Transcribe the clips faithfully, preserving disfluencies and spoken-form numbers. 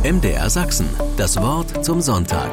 M D R Sachsen, das Wort zum Sonntag.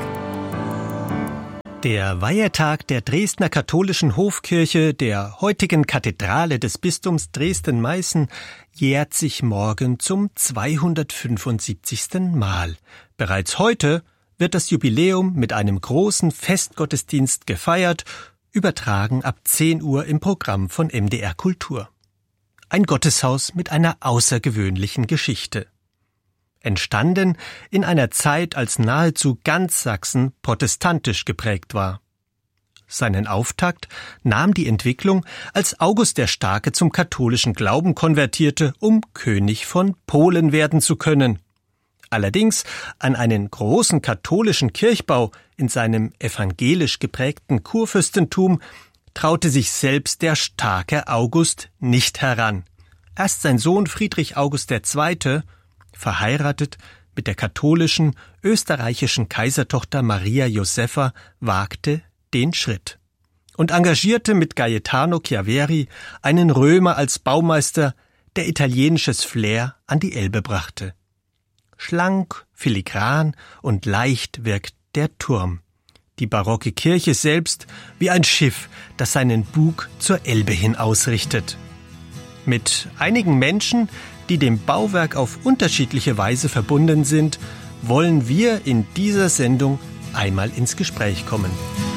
Der Weihetag der Dresdner katholischen Hofkirche, der heutigen Kathedrale des Bistums Dresden-Meißen, jährt sich morgen zum zweihundertfünfundsiebzigsten Mal. Bereits heute wird das Jubiläum mit einem großen Festgottesdienst gefeiert, übertragen ab zehn Uhr im Programm von M D R Kultur. Ein Gotteshaus mit einer außergewöhnlichen Geschichte. Entstanden in einer Zeit, als nahezu ganz Sachsen protestantisch geprägt war. Seinen Auftakt nahm die Entwicklung, als August der Starke zum katholischen Glauben konvertierte, um König von Polen werden zu können. Allerdings an einen großen katholischen Kirchbau in seinem evangelisch geprägten Kurfürstentum traute sich selbst der starke August nicht heran. Erst sein Sohn Friedrich August der Zweite., verheiratet mit der katholischen österreichischen Kaisertochter Maria Josepha, wagte den Schritt und engagierte mit Gaetano Chiaveri einen Römer als Baumeister, der italienisches Flair an die Elbe brachte. Schlank, filigran und leicht wirkt der Turm. Die barocke Kirche selbst wie ein Schiff, das seinen Bug zur Elbe hin ausrichtet. Mit einigen Menschen, die dem Bauwerk auf unterschiedliche Weise verbunden sind, wollen wir in dieser Sendung einmal ins Gespräch kommen.